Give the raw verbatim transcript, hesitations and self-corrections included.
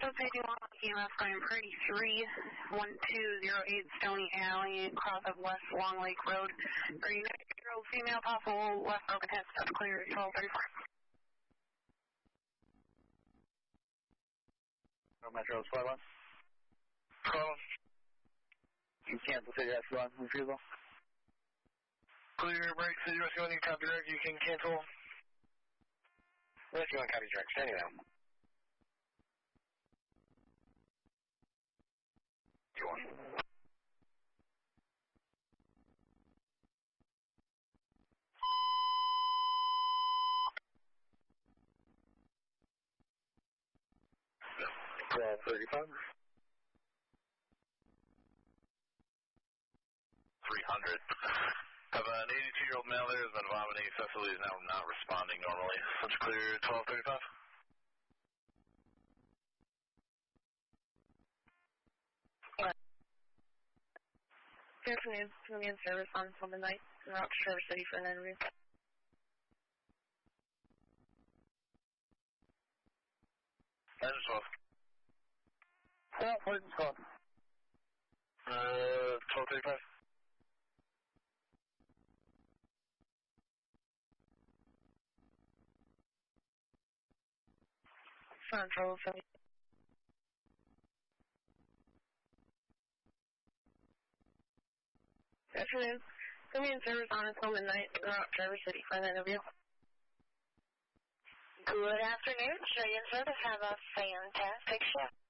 Central City E M S Grand Prairie three one two zero eight Stony Alley, cross of West Long Lake Road. thirty-nine-year-old female, possible left broken head, step clear, twelve thirty-four. Metro, flight one. Call. You cancel City Rescue one, refusal. Clear, break, City Rescue one, you copy direct, you can cancel. Rescue one, copy direct, standing now. You want? twelve thirty-five. three hundred. Have an eighty-two-year-old male there has been vomiting excessively, is now not responding normally. Let's clear twelve thirty-five. Good afternoon. Coming in service on until midnight. We're out to Traverse City for an interview. Engine twelve. Yeah, please call. Uh, twelve thirty-five. Central City. Good afternoon. Coming in service on until midnight. We're out to Traverse City for an interview. Good afternoon. Show you in service. Have a fantastic shift.